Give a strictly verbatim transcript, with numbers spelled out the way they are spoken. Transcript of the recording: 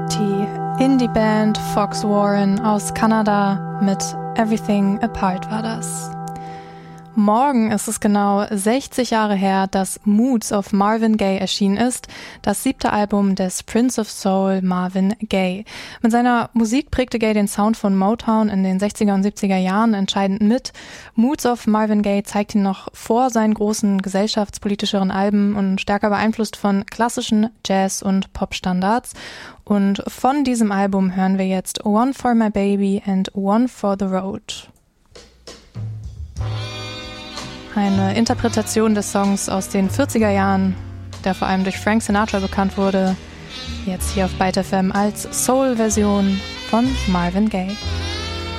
Die Indie-Band Fox Warren aus Kanada mit Everything Apart war das. Morgen ist es genau sechzig Jahre her, dass Moods of Marvin Gaye erschienen ist, das siebte Album des Prince of Soul Marvin Gaye. Mit seiner Musik prägte Gaye den Sound von Motown in den sechziger und siebziger Jahren entscheidend mit. Moods of Marvin Gaye zeigt ihn noch vor seinen großen gesellschaftspolitischeren Alben und stärker beeinflusst von klassischen Jazz- und Popstandards. Und von diesem Album hören wir jetzt One for My Baby and One for the Road. Eine Interpretation des Songs aus den vierziger Jahren, der vor allem durch Frank Sinatra bekannt wurde, jetzt hier auf Byte F M als Soul-Version von Marvin Gaye.